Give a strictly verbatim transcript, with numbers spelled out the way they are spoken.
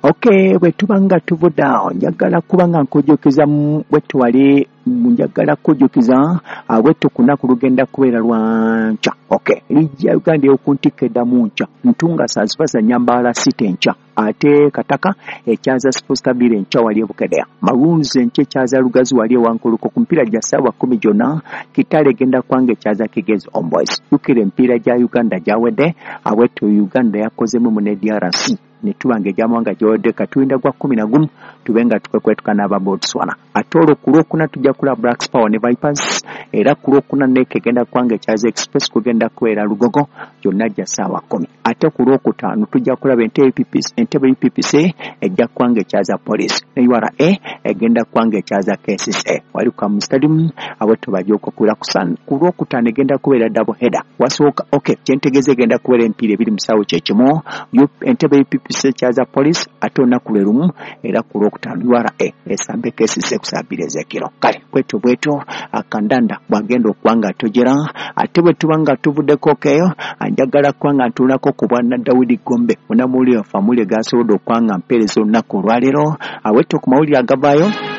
Okay, bwe tubanga tuvuda njagala kubanga nkujjukiza bwe tuwali njagala kujjukiza bwetu kunaku lugenda kubeera lwanca. Okay, lijja Uganda okuntikeda munca ntunga saa sita nyambala sita enca ate kataka ekyaza suppostabile enca wali ebukedea maroons enca ekyaza lugazi wali wankuluko kumpira ja sawa kumi jona kitale genda kwange ekyaza kigezi Homeboyz ukire mpira ja Uganda jawede abwetu Uganda yakozemu mu D R C nitubange jamwanga jode katuinda gwa kumi na gumu tubenga tukwekwetukana aba Botswana atolo kulokuna tujja kula Blacks Power ne Vipers era kulokuna neke genda kwange kyaza Express kugenda kwera Lugogo jonna ja sawa kumi ate kulokutano tujja kula bente P P C entebe P P C ejja kwange kyaza Police ne U R A egenda kwange kyaza K S S A wali kwa stadium abato bajoko kula kusana kulokutano egenda kubeera double header wasoka okay kyentegeze egenda kubeera empire ebiri musawo kyekimo entebe P P C kyaza Police atona kulerumu era kulokutano U R A esambe K S S A kusabireze kiro kale kwetu bwetu akandanda bwagenda okwanga tojera ate bwe tubanga tuvuddeko keyo anjagala kwanga ntulako ku bwana Daudi Gombe munamuli famule gasodo kwanga mperezo nako lwalero aweto ku mawuli agavayo